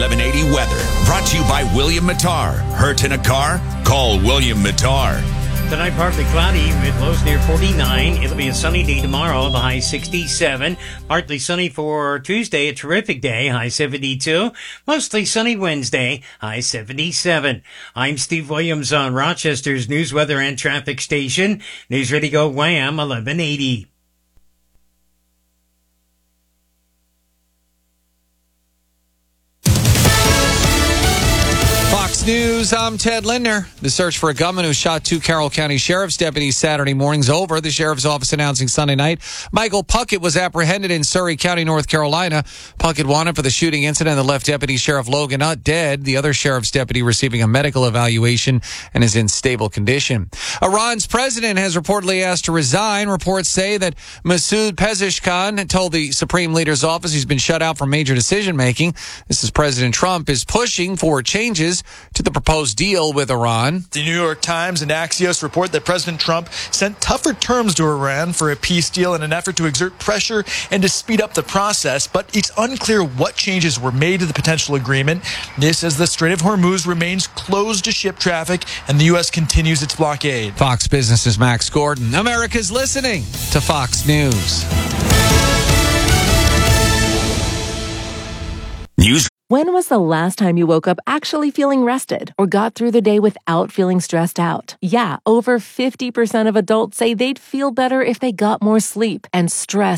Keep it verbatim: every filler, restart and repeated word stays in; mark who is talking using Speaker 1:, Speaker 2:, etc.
Speaker 1: eleven eighty weather. Brought to you by William Mattar. Hurt in a car? Call William Mattar.
Speaker 2: Tonight, partly cloudy with lows near forty-nine. It'll be a sunny day tomorrow, the high sixty-seven. Partly sunny for Tuesday, a terrific day, high seventy-two. Mostly sunny Wednesday, high seventy-seven. I'm Steve Williams on Rochester's news, weather, and traffic station. News Ready Go Wham, eleven eighty.
Speaker 3: News, I'm Ted Lindner. The search for a gunman who shot two Carroll County Sheriff's deputies Saturday morning's over. The Sheriff's Office announcing Sunday night Michael Puckett was apprehended in Surrey County, North Carolina. Puckett wanted for the shooting incident that left Deputy Sheriff Logan not dead. The other Sheriff's deputy receiving a medical evaluation and is in stable condition. Iran's president has reportedly asked to resign. Reports say that Masoud Pezeshkian told the Supreme Leader's office he's been shut out from major decision-making. This is President Trump is pushing for changes to the proposed deal with Iran.
Speaker 4: The New York Times and Axios report that President Trump sent tougher terms to Iran for a peace deal in an effort to exert pressure and to speed up the process, but it's unclear what changes were made to the potential agreement. This as the Strait of Hormuz remains closed to ship traffic and the U S continues its blockade.
Speaker 3: Fox Business's Max Gordon. America's listening to Fox News.
Speaker 1: News.
Speaker 5: When was the last time you woke up actually feeling rested or got through the day without feeling stressed out? Yeah, over fifty percent of adults say they'd feel better if they got more sleep, and stress